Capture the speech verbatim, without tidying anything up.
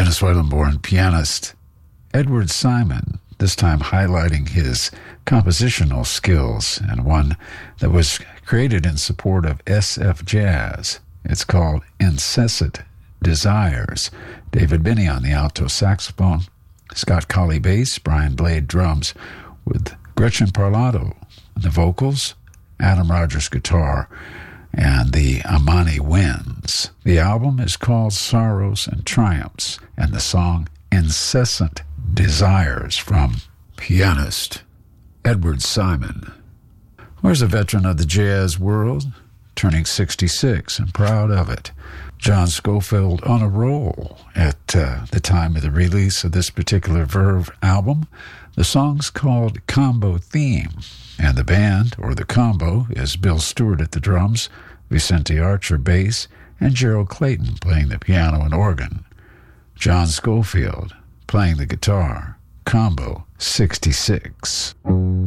Venezuelan-born pianist Edward Simon, this time highlighting his compositional skills, and one that was created in support of S F Jazz. It's called Incessant Desires. David Binney on the alto saxophone, Scott Colley bass, Brian Blade drums, with Gretchen Parlato on the vocals, Adam Rogers guitar, and the Amani Winds. The album is called Sorrows and Triumphs, and the song Incessant Desires from pianist Edward Simon. Where's a veteran of the jazz world, turning sixty-six and proud of it. John Scofield on a roll at uh, the time of the release of this particular Verve album. The song's called Combo Theme, and the band, or the combo, is Bill Stewart at the drums, Vicente Archer bass, and Gerald Clayton playing the piano and organ. John Scofield playing the guitar. Combo sixty-six.